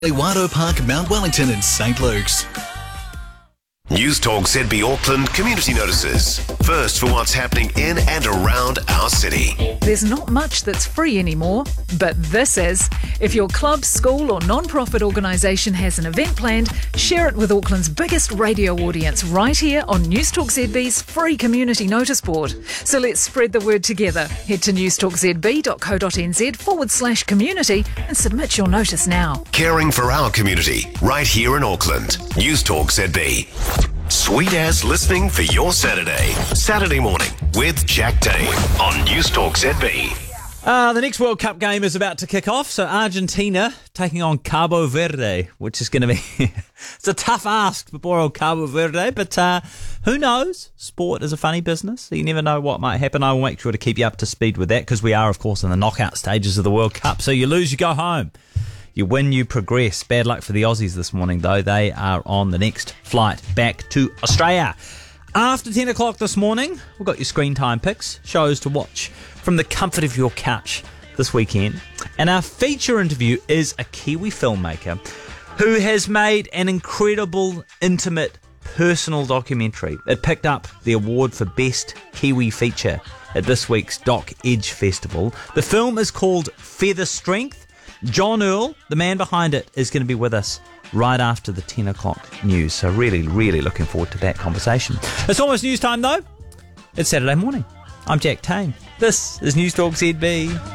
Wado Park, Mount Wellington and St Luke's. News Talk ZB Auckland community notices. First for what's happening in and around our city. There's not much that's free anymore, but this is. If your club, school or non-profit organisation has an event planned, share it with Auckland's biggest radio audience right here on News Talk ZB's free community notice board. So let's spread the word together. Head to newstalkzb.co.nz/community and submit your notice now. Caring for our community right here in Auckland. News Talk ZB. Sweet as listening for your Saturday morning with Jack Dane on News Talk ZB. The next World Cup game is about to kick off. So Argentina taking on Cabo Verde, which is going to be it's a tough ask for poor old Cabo Verde, but who knows? Sport is a funny business. So you never know what might happen. I will make sure to keep you up to speed with that because we are, of course, in the knockout stages of the World Cup. So you lose, you go home. You win, you progress. Bad luck for the Aussies this morning, though. They are on the next flight back to Australia. After 10 o'clock this morning, we've got your screen time picks, shows to watch from the comfort of your couch this weekend. And our feature interview is a Kiwi filmmaker who has made an incredible, intimate, personal documentary. It picked up the award for Best Kiwi Feature at this week's Doc Edge Festival. The film is called Feather Strength. John Earl, the man behind it, is going to be with us right after the 10 o'clock news. So really, really looking forward to that conversation. It's almost news time, though. It's Saturday morning. I'm Jack Tame. This is News Talk ZB.